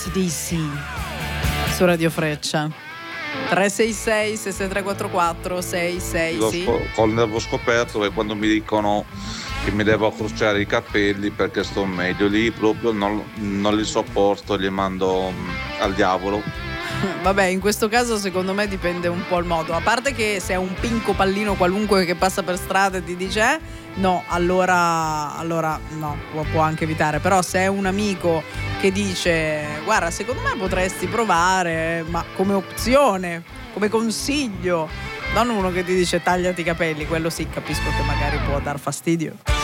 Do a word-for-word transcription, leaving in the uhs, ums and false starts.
A C D C su Radio Freccia. tre sei sei sei sei tre quattro quattro sei sei L'ho sì. sco- con- avevo scoperto che quando mi dicono che mi devo accorciare i capelli perché sto meglio, lì proprio non, non li sopporto, li mando mm, al diavolo. Vabbè, in questo caso secondo me dipende un po' il modo. A parte che se è un pinco pallino qualunque che passa per strada e ti dice eh, no, allora, allora no, può, può anche evitare. Però se è un amico che dice guarda, secondo me potresti provare, ma come opzione, come consiglio, non uno che ti dice tagliati i capelli, quello sì, capisco che magari può dar fastidio.